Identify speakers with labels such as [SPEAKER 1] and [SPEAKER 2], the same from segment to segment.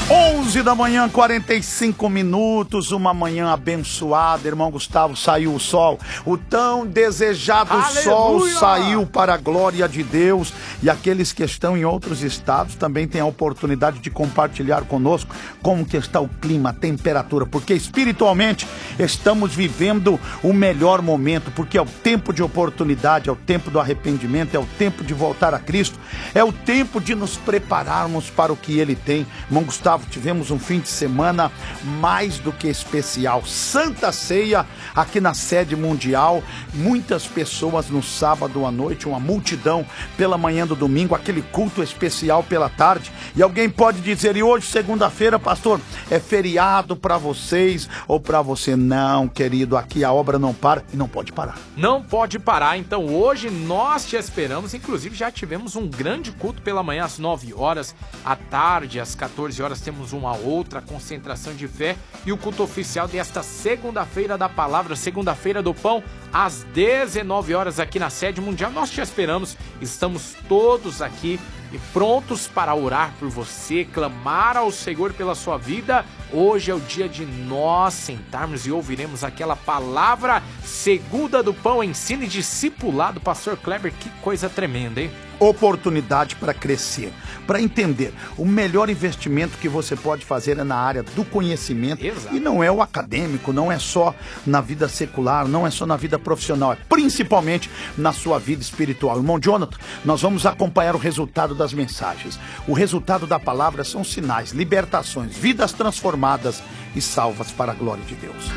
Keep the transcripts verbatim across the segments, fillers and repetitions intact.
[SPEAKER 1] onze da manhã, quarenta e cinco minutos, uma manhã abençoada, irmão Gustavo, saiu o sol, o tão desejado Aleluia! Sol saiu para a glória de Deus, e aqueles que estão em outros estados também têm a oportunidade de compartilhar conosco como que está o clima, a temperatura, porque espiritualmente estamos vivendo o melhor momento, porque é o tempo de oportunidade, é o tempo do arrependimento, é o tempo de voltar a Cristo, é o tempo de nos prepararmos para o que Ele tem. Irmão Gustavo, tivemos um fim de semana mais do que especial, Santa Ceia aqui na sede mundial, muitas pessoas no sábado à noite, uma multidão pela manhã do domingo, aquele culto especial pela tarde, e alguém pode dizer, e hoje segunda-feira, pastor, é feriado para vocês ou para você? Não, querido, aqui a obra não para e não pode parar.
[SPEAKER 2] Não pode parar, então hoje nós te esperamos, inclusive já tivemos um grande culto pela manhã às nove horas, à tarde às quatorze horas temos uma outra concentração de fé e o culto oficial desta segunda-feira da palavra, segunda-feira do pão, às dezenove horas aqui na sede mundial. Nós te esperamos, estamos todos aqui e prontos para orar por você, clamar ao Senhor pela sua vida. Hoje é o dia de nós sentarmos e ouviremos aquela palavra segunda do pão, ensino e discipulado. Pastor Kleber, que coisa tremenda, hein?
[SPEAKER 1] Oportunidade para crescer, para entender. O melhor investimento que você pode fazer é na área do conhecimento. Exato. E não é o acadêmico, não é só na vida secular, não é só na vida profissional, é principalmente na sua vida espiritual. Irmão Jonathan, nós vamos acompanhar o resultado das mensagens. O resultado da palavra são sinais, libertações, vidas transformadas e salvas para a glória de Deus.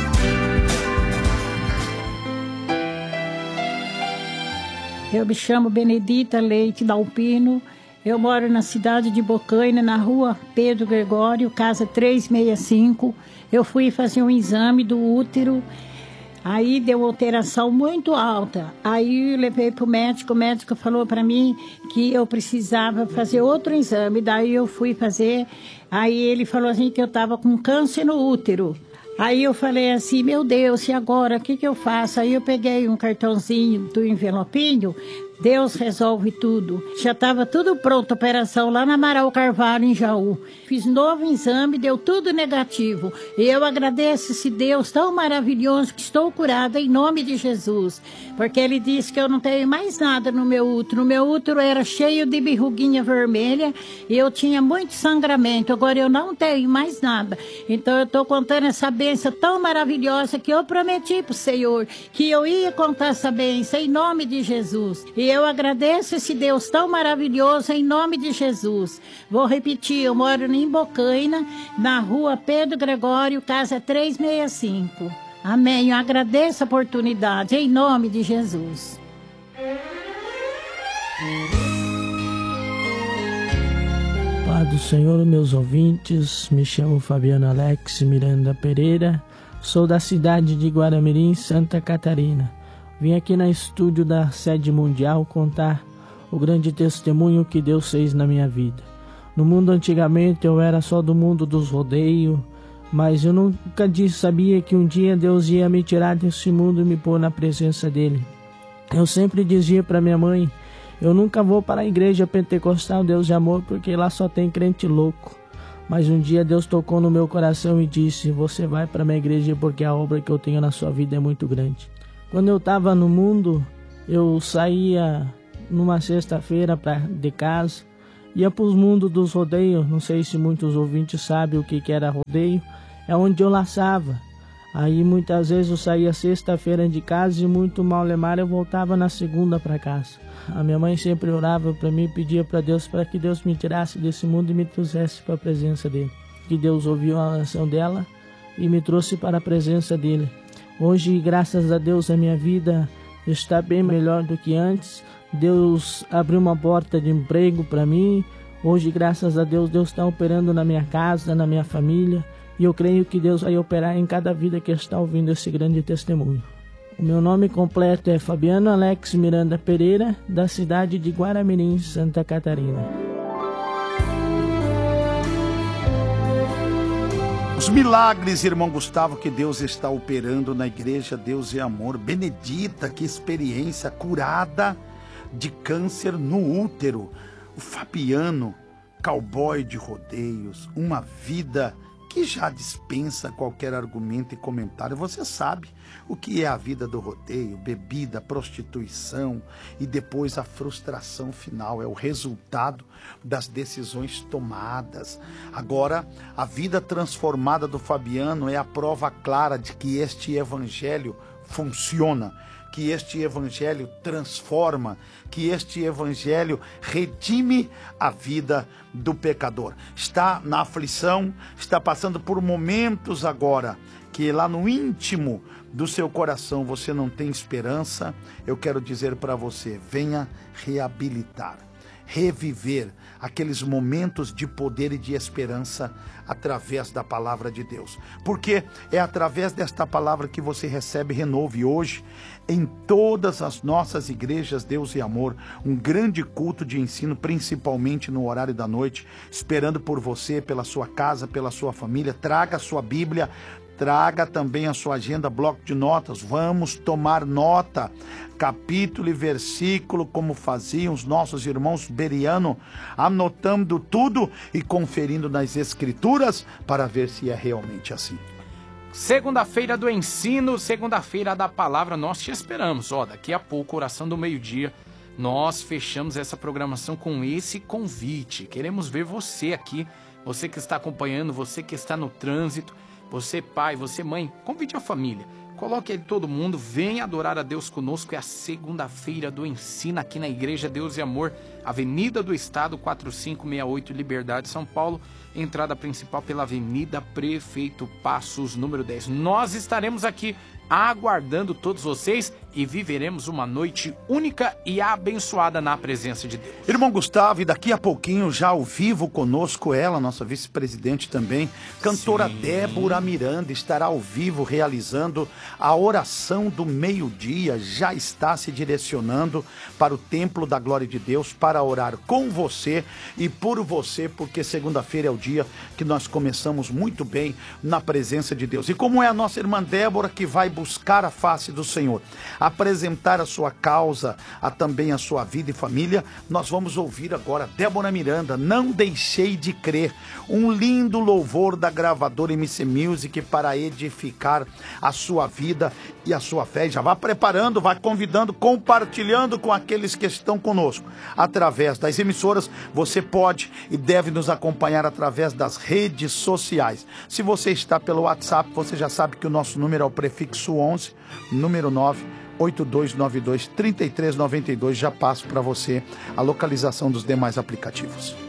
[SPEAKER 3] Eu me chamo Benedita Leite Dalpino, eu moro na cidade de Bocaina, na rua Pedro Gregório, casa trezentos e sessenta e cinco. Eu fui fazer um exame do útero, aí deu alteração muito alta. Aí eu levei para o médico, o médico falou para mim que eu precisava fazer outro exame. Daí eu fui fazer, aí ele falou assim que eu estava com câncer no útero. Aí eu falei assim, meu Deus, e agora, o que que eu faço? Aí eu peguei um cartãozinho do envelopinho, Deus resolve tudo. Já estava tudo pronto, a operação lá na Amaral Carvalho, em Jaú. Fiz novo exame, deu tudo negativo. E eu agradeço esse Deus tão maravilhoso que estou curada em nome de Jesus. Porque Ele disse que eu não tenho mais nada no meu útero. O meu útero era cheio de verruguinha vermelha e eu tinha muito sangramento. Agora eu não tenho mais nada. Então eu estou contando essa bênção tão maravilhosa que eu prometi para o Senhor que eu ia contar essa bênção em nome de Jesus. E eu agradeço esse Deus tão maravilhoso em nome de Jesus. Vou repetir, eu moro em Bocaina, na rua Pedro Gregório, casa trezentos e sessenta e cinco. Amém. Eu agradeço a oportunidade em nome de Jesus.
[SPEAKER 4] Paz do Senhor, meus ouvintes, me chamo Fabiano Alex Miranda Pereira, sou da cidade de Guaramirim, Santa Catarina. Vim aqui na estúdio da sede mundial contar o grande testemunho que Deus fez na minha vida. No mundo antigamente eu era só do mundo dos rodeios, mas eu nunca disse, sabia que um dia Deus ia me tirar desse mundo e me pôr na presença dele. Eu sempre dizia para minha mãe, eu nunca vou para a igreja pentecostal Deus de Amor, porque lá só tem crente louco. Mas um dia Deus tocou no meu coração e disse, você vai para a minha igreja porque a obra que eu tenho na sua vida é muito grande. Quando eu estava no mundo, eu saía numa sexta-feira pra, de casa, ia para os mundos dos rodeios, não sei se muitos ouvintes sabem o que, que era rodeio, é onde eu laçava. Aí muitas vezes eu saía sexta-feira de casa e muito mal lemar eu voltava na segunda para casa. A minha mãe sempre orava para mim e pedia para Deus para que Deus me tirasse desse mundo e me trouxesse para a presença dele. Que Deus ouviu a oração dela e me trouxe para a presença dele. Hoje, graças a Deus, a minha vida está bem melhor do que antes. Deus abriu uma porta de emprego para mim. Hoje, graças a Deus, Deus está operando na minha casa, na minha família. E eu creio que Deus vai operar em cada vida que está ouvindo esse grande testemunho. O meu nome completo é Fabiano Alex Miranda Pereira, da cidade de Guaramirim, Santa Catarina.
[SPEAKER 1] Os milagres, irmão Gustavo, que Deus está operando na igreja Deus é Amor. Benedita, que experiência, curada de câncer no útero. O Fabiano cowboy de rodeios, uma vida que já dispensa qualquer argumento e comentário. Você sabe o que é a vida do rodeio: bebida, prostituição e depois a frustração final. É o resultado das decisões tomadas. Agora, a vida transformada do Fabiano é a prova clara de que este evangelho funciona, que este evangelho transforma, que este evangelho redime a vida do pecador. Está na aflição, está passando por momentos agora que lá no íntimo do seu coração você não tem esperança. Eu quero dizer para você: venha reabilitar, reviver aqueles momentos de poder e de esperança através da palavra de Deus, porque é através desta palavra que você recebe renovo. E hoje, em todas as nossas igrejas Deus e Amor, um grande culto de ensino, principalmente no horário da noite, esperando por você, pela sua casa, pela sua família. Traga a sua Bíblia, traga também a sua agenda, bloco de notas. Vamos tomar nota, capítulo e versículo, como faziam os nossos irmãos Beriano, anotando tudo e conferindo nas escrituras para ver se é realmente assim.
[SPEAKER 2] Segunda-feira do ensino, segunda-feira da palavra, nós te esperamos. Ó, daqui a pouco, oração do meio-dia, nós fechamos essa programação com esse convite. Queremos ver você aqui, você que está acompanhando, você que está no trânsito, você pai, você mãe, convide a família. Coloque aí todo mundo, venha adorar a Deus conosco. É a segunda-feira do ensino aqui na Igreja Deus e Amor, Avenida do Estado, quatro cinco seis oito, Liberdade, São Paulo. Entrada principal pela Avenida Prefeito Passos, número dez. Nós estaremos aqui aguardando todos vocês e viveremos uma noite única e abençoada na presença de Deus.
[SPEAKER 1] Irmão Gustavo, e daqui a pouquinho, já ao vivo conosco, ela, nossa vice-presidente também, cantora Sim. Débora Miranda, estará ao vivo realizando a oração do meio-dia. Já está se direcionando para o templo da glória de Deus para orar com você e por você, porque segunda-feira é o dia que nós começamos muito bem na presença de Deus. E como é a nossa irmã Débora que vai buscar a face do Senhor, apresentar a sua causa, a também a sua vida e família, nós vamos ouvir agora Débora Miranda, Não Deixei de Crer, um lindo louvor da gravadora M C Music para edificar a sua vida e a sua fé. Já vá preparando, vá convidando, compartilhando com aqueles que estão conosco. Através das emissoras, você pode e deve nos acompanhar através das redes sociais. Se você está pelo WhatsApp, você já sabe que o nosso número é o prefixo onze, número nove oito dois nove dois, três três nove dois. Já passo para você a localização dos demais aplicativos.